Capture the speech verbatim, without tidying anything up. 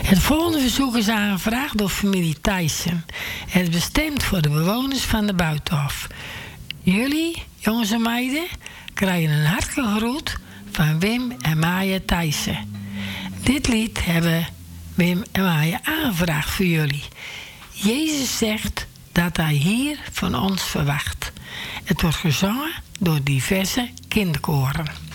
Het volgende verzoek is aangevraagd door familie Thijssen. Het is bestemd voor de bewoners van de Buitenhof. Jullie, jongens en meiden, krijgen een hartelijke groet van Wim en Maya Thijssen. Dit lied hebben Wim en Maya aangevraagd voor jullie. Jezus zegt dat hij hier van ons verwacht. Het wordt gezongen door diverse kinderkoren.